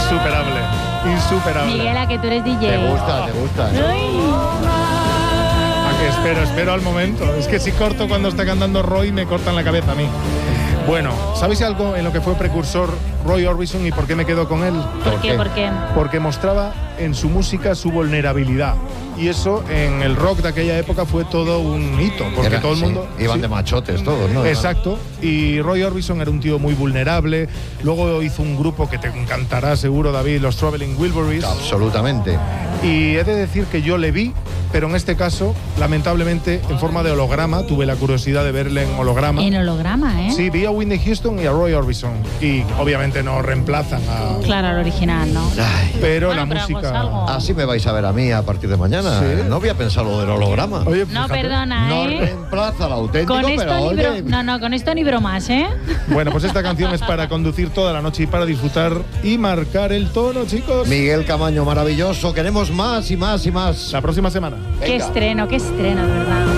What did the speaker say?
Insuperable. Miguel, que tú eres DJ. Te gusta. Espero al momento. Es que si corto cuando está cantando Roy, me cortan la cabeza a mí. Bueno, ¿sabéis algo en lo que fue precursor Roy Orbison y por qué me quedo con él? ¿Por qué? Porque mostraba en su música su vulnerabilidad. Y eso en el rock de aquella época fue todo un hito, porque todo el mundo... Iban de machotes todos, ¿no? Exacto. Y Roy Orbison era un tío muy vulnerable. Luego hizo un grupo que te encantará seguro, David, los Traveling Wilburys. Absolutamente. Y he de decir que yo le vi, pero en este caso, lamentablemente, en forma de holograma. Tuve la curiosidad de verle en holograma. En holograma, ¿eh? Sí, vi a Whitney Houston y a Roy Orbison. Y obviamente no reemplazan a... Claro, al original, ¿no? Ay, pero bueno, la pero música... algo. así me vais a ver a mí a partir de mañana. ¿Sí? No había pensado lo del holograma. Oye, No, fíjate. perdona, No ¿eh? reemplaza al auténtico, Con esto pero ni oye... con esto ni bromas, ¿eh? Bueno, pues esta canción es para conducir toda la noche y para disfrutar y marcar el tono, chicos. Miguel Camaño, maravilloso. Queremos más y más y más. La próxima semana. Qué estreno, de verdad.